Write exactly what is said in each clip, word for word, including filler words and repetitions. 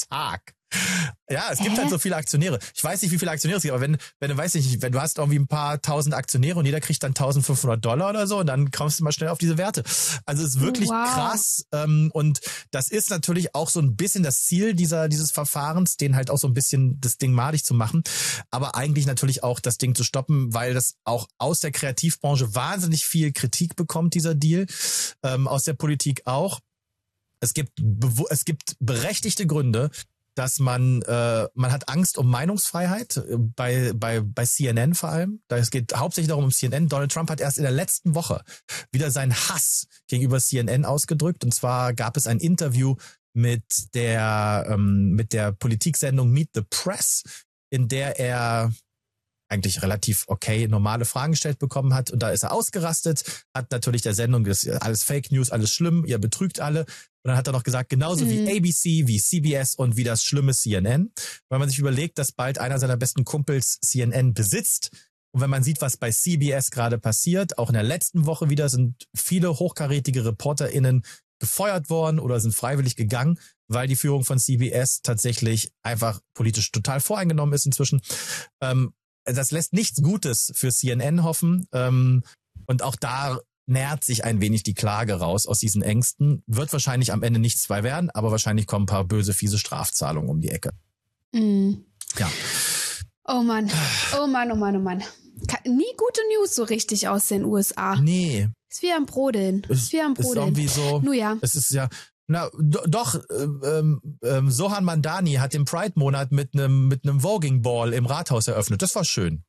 Tag. Ja, es gibt Hä? halt so viele Aktionäre. Ich weiß nicht, wie viele Aktionäre es gibt, aber wenn, wenn du weißt nicht, wenn du hast irgendwie ein paar tausend Aktionäre und jeder kriegt dann eintausendfünfhundert Dollar oder so und dann kommst du mal schnell auf diese Werte. Also es ist wirklich wow. krass. Ähm, und das ist natürlich auch so ein bisschen das Ziel dieser, dieses Verfahrens, den halt auch so ein bisschen das Ding madig zu machen. Aber eigentlich natürlich auch das Ding zu stoppen, weil das auch aus der Kreativbranche wahnsinnig viel Kritik bekommt, dieser Deal. Ähm, aus der Politik auch. Es gibt, es gibt berechtigte Gründe, dass man äh, man hat Angst um Meinungsfreiheit äh, bei bei bei C N N vor allem. Da es geht hauptsächlich darum um C N N. Donald Trump hat erst in der letzten Woche wieder seinen Hass gegenüber C N N ausgedrückt. Und zwar gab es ein Interview mit der ähm, mit der Politiksendung Meet the Press, in der er eigentlich relativ okay normale Fragen gestellt bekommen hat. Und da ist er ausgerastet, hat natürlich der Sendung, das ist alles Fake News, alles schlimm, ihr betrügt alle. Und dann hat er noch gesagt, genauso mhm. wie A B C, wie C B S und wie das schlimme C N N. Weil man sich überlegt, dass bald einer seiner besten Kumpels C N N besitzt. Und wenn man sieht, was bei C B S gerade passiert, auch in der letzten Woche wieder sind viele hochkarätige ReporterInnen gefeuert worden oder sind freiwillig gegangen, weil die Führung von C B S tatsächlich einfach politisch total voreingenommen ist inzwischen. Ähm, Das lässt nichts Gutes für C N N hoffen. Ähm, und auch da nährt sich ein wenig die Klage raus aus diesen Ängsten. Wird wahrscheinlich am Ende nichts bei werden, aber wahrscheinlich kommen ein paar böse, fiese Strafzahlungen um die Ecke. Mm. Ja. Oh Mann, oh Mann, oh Mann, oh Mann. Nie gute News so richtig aus den U S A. Nee. Ist wie am Brodeln. Es ist wie am Brodeln. Ist irgendwie so. Nun ja. Es ist ja. Na, do, doch, ähm, ähm, Sohan Mandani hat den Pride-Monat mit einem mit einem Voging Ball im Rathaus eröffnet. Das war schön.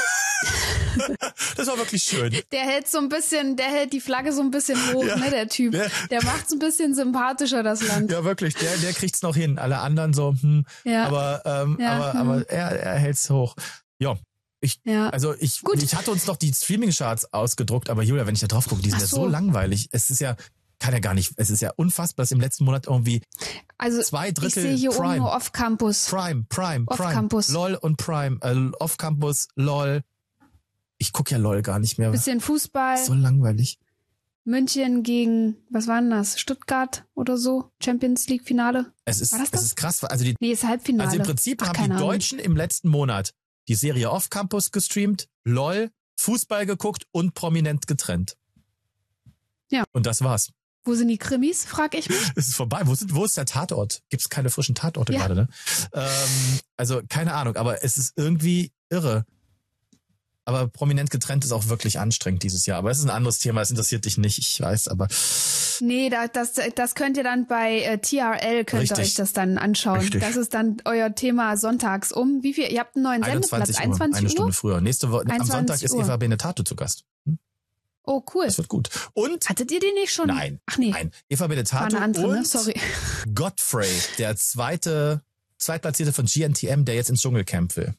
Das war wirklich schön. Der hält so ein bisschen, der hält die Flagge so ein bisschen hoch, ja, ne, der Typ. Der, der macht's ein bisschen sympathischer, das Land. Ja, wirklich, der, der kriegt's noch hin. Alle anderen so, hm, ja. aber, ähm, ja, aber, hm. aber er, er hält's hoch. Ja. Ich, ja. Also ich, Gut. ich hatte uns doch die Streaming-Charts ausgedruckt, aber Julia, wenn ich da drauf gucke, die sind so. ja so langweilig. Es ist ja, kann ja gar nicht, es ist ja unfassbar, dass im letzten Monat irgendwie also zwei Drittel ich sehe hier Prime. oben nur Off-Campus. Prime, Prime, Off Prime. Campus. LOL und Prime. Äh, Off-Campus, LOL. Ich gucke ja LOL gar nicht mehr. Bisschen Fußball. So langweilig. München gegen, was war denn das? Stuttgart oder so? Champions League Finale? Es ist, war das das? Es ist krass. Also die, nee, ist Halbfinale. Also im Prinzip Ach, haben die Ahnung. Deutschen im letzten Monat die Serie Off-Campus gestreamt, LOL, Fußball geguckt und prominent getrennt. Ja. Und das war's. Wo sind die Krimis, frag ich mich. Es ist vorbei. Wo, sind, wo ist der Tatort? Gibt's keine frischen Tatorte ja. gerade, ne? Ähm, also keine Ahnung, aber es ist irgendwie irre. Aber prominent getrennt ist auch wirklich anstrengend dieses Jahr. Aber es ist ein anderes Thema, es interessiert dich nicht, ich weiß, aber... Nee, da, das, das könnt ihr dann bei äh, T R L, könnt Richtig. ihr euch das dann anschauen. Richtig. Das ist dann euer Thema sonntags um. Wie viel? Ihr habt einen neuen Sendeplatz, einundzwanzig Uhr? Eine Stunde früher. Nächste Woche, am Sonntag ist Uhr. Eva Benetato zu Gast. Hm? Oh, cool. Das wird gut. Und... Hattet ihr den nicht schon? Nein. Ach nee. Nein. Eva Benetato War eine andere, und ne? Sorry. Godfrey, der zweite, zweitplatzierte von G N T M, der jetzt ins Dschungelcamp will.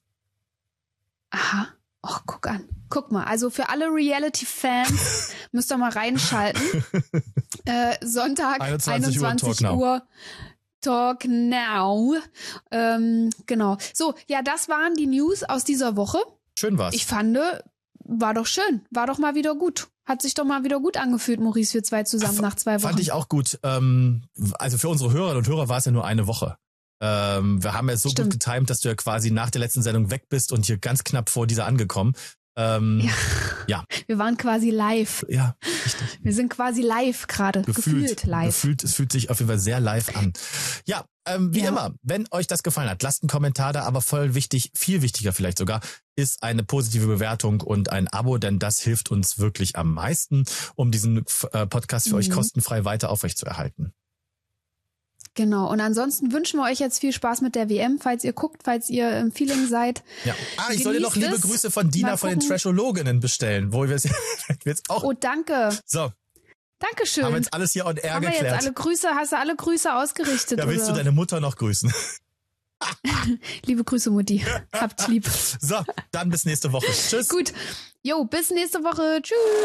Aha. Och, guck an. Guck mal, also für alle Reality-Fans müsst ihr mal reinschalten. äh, Sonntag, einundzwanzig Uhr, Talk Now. Ähm, genau. So, ja, das waren die News aus dieser Woche. Schön war's. Ich fand, war doch schön. War doch mal wieder gut. Hat sich doch mal wieder gut angefühlt, Maurice, wir zwei zusammen F- nach zwei Wochen. Fand ich auch gut. Ähm, also für unsere Hörerinnen und Hörer war es ja nur eine Woche. Ähm, wir haben ja so Stimmt. gut getimt, dass du ja quasi nach der letzten Sendung weg bist und hier ganz knapp vor dieser angekommen. Ähm, ja. ja. Wir waren quasi live. Ja, richtig. Wir sind quasi live gerade. Gefühlt, gefühlt live. Gefühlt, es fühlt sich auf jeden Fall sehr live an. Ja, ähm, wie ja. immer, wenn euch das gefallen hat, lasst einen Kommentar da, aber voll wichtig, viel wichtiger vielleicht sogar, ist eine positive Bewertung und ein Abo, denn das hilft uns wirklich am meisten, um diesen äh, Podcast für mhm. euch kostenfrei weiter aufrechtzuerhalten. Genau. Und ansonsten wünschen wir euch jetzt viel Spaß mit der W M, falls ihr guckt, falls ihr im Feeling seid. Ja. Ah, ich soll dir noch liebe Grüße von Dina von den Trashologinnen bestellen, wo wir jetzt auch. Oh, danke. So. Dankeschön. Haben wir jetzt alles hier on air Haben geklärt. wir jetzt alle Grüße, hast du alle Grüße ausgerichtet? Ja, willst oder? du deine Mutter noch grüßen? Liebe Grüße, Mutti. Habt lieb. So, dann bis nächste Woche. Tschüss. Gut. Jo, bis nächste Woche. Tschüss.